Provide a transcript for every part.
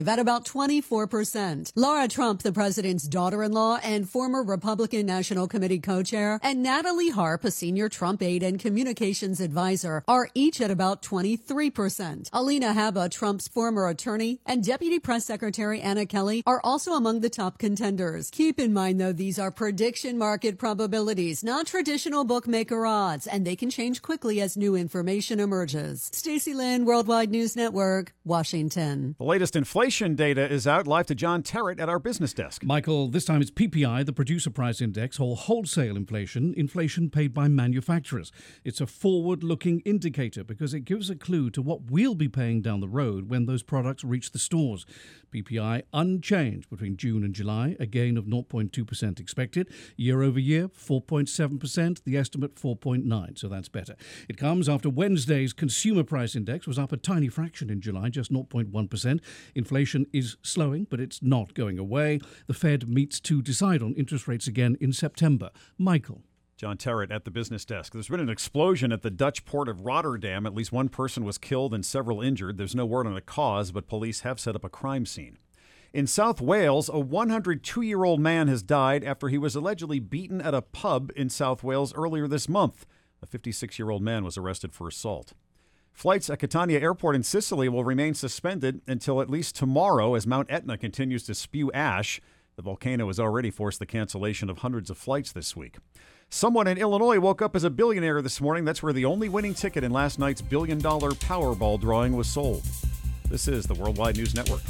at about 24%. Laura Trump, the president's daughter-in-law and former Republican National Committee co-chair, and Natalie Harp, a senior Trump aide and communications advisor, are each at about 23%. Alina Habba, Trump's former attorney, and Deputy Press Secretary Anna Kelly are also among the top contenders. Keep in mind, though, these are prediction market probabilities, not traditional bookmaker odds, and they can change quickly as new information emerges. Stacey Lynn, Worldwide News Network, Washington. The latest inflation data is out. Live to John Terrett at our business desk. Michael, this time it's PPI, the Producer Price Index, or wholesale inflation paid by manufacturers. It's a forward-looking indicator because it gives a clue to what we'll be paying down the road when those products reach the stores. PPI unchanged between June and July, a gain of 0.2% expected. Year over year, 4.7%, the estimate 4.9%, so that's better. It comes after Wednesday's Consumer Price Index was up a tiny fraction in July, just 0.1%. Inflation is slowing, but it's not going away. The Fed meets to decide on interest rates again in September. Michael. John Terrett at the business desk. There's been an explosion at the Dutch port of Rotterdam. At least one person was killed and several injured. There's no word on a cause, but police have set up a crime scene. In South Wales, a 102-year-old man has died after he was allegedly beaten at a pub in South Wales earlier this month. A 56-year-old man was arrested for assault. Flights at Catania Airport in Sicily will remain suspended until at least tomorrow as Mount Etna continues to spew ash. The volcano has already forced the cancellation of hundreds of flights this week. Someone in Illinois woke up as a billionaire this morning. That's where the only winning ticket in last night's billion-dollar Powerball drawing was sold. This is the Worldwide News Network.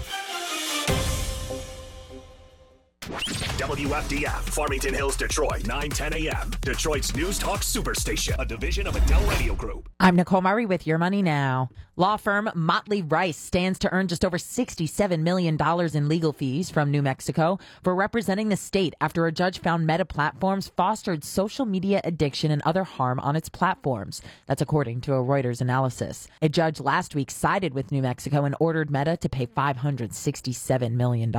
WFDF, Farmington Hills, Detroit, 9:10 a.m. Detroit's News Talk Superstation, a division of Adele Radio Group. I'm Nicole Murray with Your Money Now. Law firm Motley Rice stands to earn just over $67 million in legal fees from New Mexico for representing the state after a judge found Meta Platforms fostered social media addiction and other harm on its platforms. That's according to a Reuters analysis. A judge last week sided with New Mexico and ordered Meta to pay $567 million.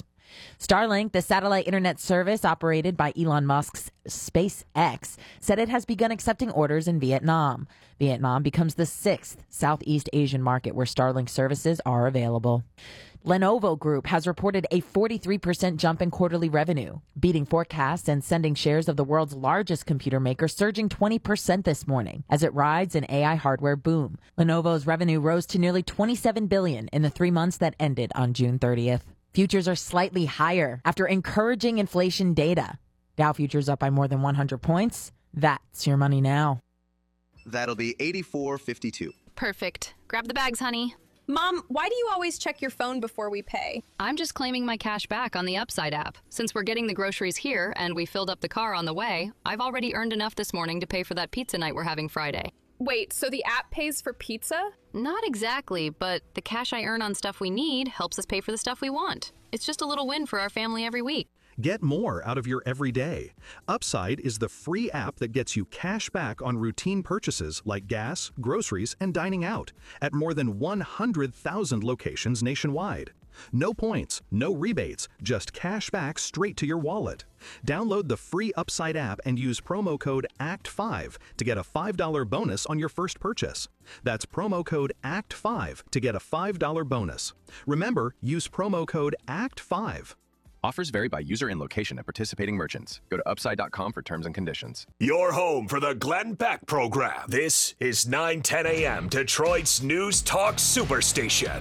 Starlink, the satellite internet service operated by Elon Musk's SpaceX, said it has begun accepting orders in Vietnam. Vietnam becomes the sixth Southeast Asian market where Starlink services are available. Lenovo Group has reported a 43% jump in quarterly revenue, beating forecasts and sending shares of the world's largest computer maker surging 20% this morning as it rides an AI hardware boom. Lenovo's revenue rose to nearly $27 billion in the 3 months that ended on June 30th. Futures are slightly higher after encouraging inflation data. Dow futures up by more than 100 points. That's Your Money Now. That'll be 84.52. Perfect. Grab the bags, honey. Mom, why do you always check your phone before we pay? I'm just claiming my cash back on the Upside app. Since we're getting the groceries here and we filled up the car on the way, I've already earned enough this morning to pay for that pizza night we're having Friday. Wait, so the app pays for pizza? Not exactly, but the cash I earn on stuff we need helps us pay for the stuff we want. It's just a little win for our family every week. Get more out of your everyday. Upside is the free app that gets you cash back on routine purchases like gas, groceries, and dining out at more than 100,000 locations nationwide. No points, no rebates, just cash back straight to your wallet. Download the free Upside app and use promo code ACT5 to get a $5 bonus on your first purchase. That's promo code ACT5 to get a $5 bonus. Remember, use promo code ACT5. Offers vary by user and location at participating merchants. Go to upside.com for terms and conditions. Your home for the Glenn Beck Program. This is 9:10 a.m. Detroit's News Talk Superstation.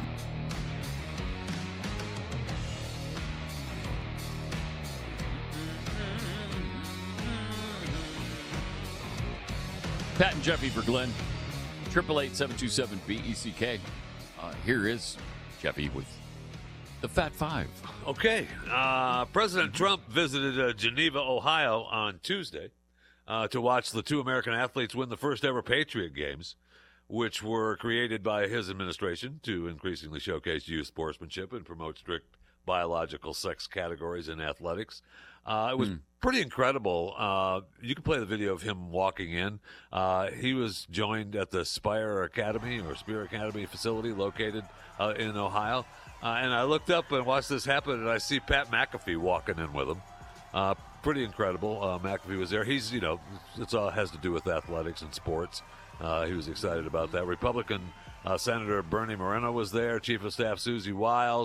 Pat and Jeffy for Glenn. 888-727-BECK. Here is Jeffy with the Fat Five. Okay. President Trump visited Geneva, Ohio on Tuesday to watch the two American athletes win the first ever Patriot Games, which were created by his administration to increasingly showcase youth sportsmanship and promote strict biological sex categories in athletics. It was pretty incredible. You can play the video of him walking in. He was joined at the Spear Academy facility located in Ohio. And I looked up and watched this happen, and I see Pat McAfee walking in with him. Pretty incredible. McAfee was there. He's, it's all has to do with athletics and sports. He was excited about that. Republican Senator Bernie Moreno was there. Chief of Staff Susie Wiles.